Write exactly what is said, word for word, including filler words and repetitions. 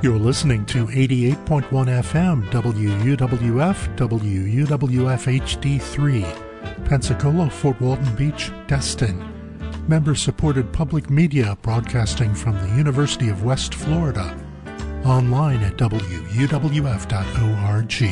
You're listening to eighty-eight point one F M W U W F, W U W F H D three, Pensacola, Fort Walton Beach, Destin. Member-supported public media broadcasting from the University of West Florida. Online at W U W F dot org.